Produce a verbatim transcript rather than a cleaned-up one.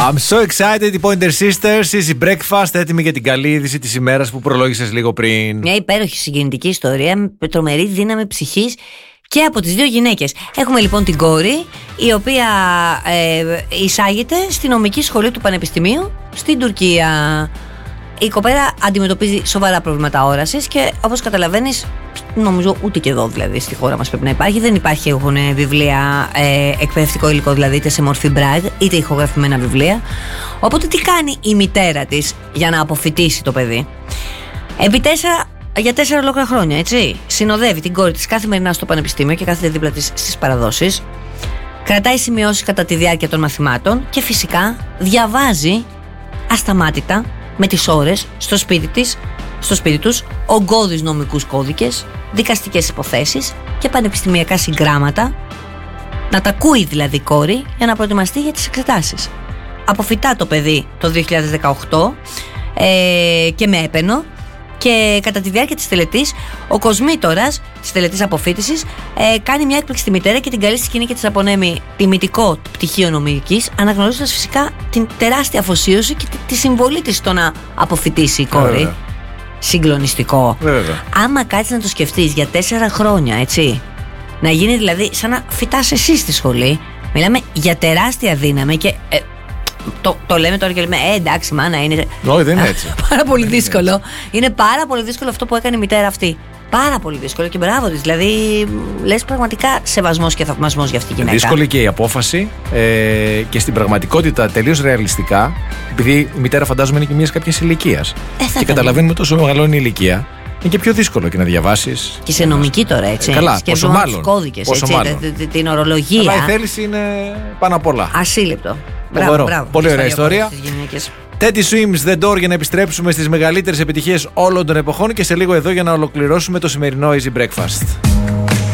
I'm so excited, οι Pointer Sisters, Easy Breakfast, έτοιμη για την καλή είδηση της ημέρας που προλόγησες λίγο πριν. Μια υπέροχη συγκινητική ιστορία με τρομερή δύναμη ψυχής και από τις δύο γυναίκες. Έχουμε λοιπόν την κόρη, η οποία ε, εισάγεται στη νομική σχολή του Πανεπιστημίου στην Τουρκία. Η κοπέλα αντιμετωπίζει σοβαρά προβλήματα όρασης και όπως καταλαβαίνεις, νομίζω ούτε και εδώ δηλαδή στη χώρα μας πρέπει να υπάρχει. Δεν υπάρχει έχουν βιβλία, ε, εκπαιδευτικό υλικό δηλαδή, είτε σε μορφή brag είτε ηχογραφημένα βιβλία. Οπότε τι κάνει η μητέρα της για να αποφοιτήσει το παιδί? Επί τέσσερα, για τέσσερα ολόκληρα χρόνια, έτσι, συνοδεύει την κόρη της καθημερινά στο πανεπιστήμιο και κάθεται δίπλα της στις παραδόσεις. Κρατάει σημειώσεις κατά τη διάρκεια των μαθημάτων και φυσικά διαβάζει ασταμάτητα με τις ώρες στο σπίτι της, στο σπίτι τους, ογκώδεις νομικούς κώδικες, δικαστικές υποθέσεις και πανεπιστημιακά συγγράμματα. Να τα ακούει δηλαδή η κόρη για να προετοιμαστεί για τις εξετάσεις. Αποφυτά το παιδί το δύο χιλιάδες δεκαοκτώ ε, και με έπαινο. Και κατά τη διάρκεια της τελετής, ο κοσμήτορας της τελετής αποφύτισης ε, κάνει μια έκπληξη στη μητέρα και την καλεί στη σκηνή και της απονέμει τιμητικό πτυχίο νομικής, αναγνωρίζοντας φυσικά την τεράστια αφοσίωση και τη, τη συμβολή της στο να αποφυτίσει η κόρη. Βέβαια. Συγκλονιστικό. Βέβαια. Άμα κάτσεις να το σκεφτείς για τέσσερα χρόνια, έτσι, να γίνει δηλαδή σαν να φυτάς εσύ στη σχολή, μιλάμε για τεράστια δύναμη και. Ε, Το, το λέμε τώρα και λέμε, ε, εντάξει, μάνα, είναι. Όχι, δεν είναι έτσι. Πάρα πολύ δεν δύσκολο. Είναι, είναι πάρα πολύ δύσκολο αυτό που έκανε η μητέρα αυτή. Πάρα πολύ δύσκολο και μπράβο της. Δηλαδή, λες πραγματικά σεβασμός και θαυμασμός για αυτή τη γυναίκα. Δύσκολη και η απόφαση ε, και στην πραγματικότητα τελείως ρεαλιστικά, επειδή η μητέρα φαντάζομαι είναι και μια κάποια ηλικία. Ε, και καταλαβαίνουμε τόσο μεγαλώνει η ηλικία. Είναι και πιο δύσκολο και να διαβάσεις. Και σε νομική τώρα, έτσι. Ε, καλά, πόσο μάλλον. Τους κώδικες, πόσο έτσι, μάλλον. Την, την ορολογία. Αλλά η θέληση είναι πάνω απ' όλα. Ασύλληπτο. Μπράβο, μπράβο. Πολύ ωραία ιστορία. Teddy Swims The Door για να επιστρέψουμε στις μεγαλύτερες επιτυχίες όλων των εποχών και σε λίγο εδώ για να ολοκληρώσουμε το σημερινό Easy Breakfast.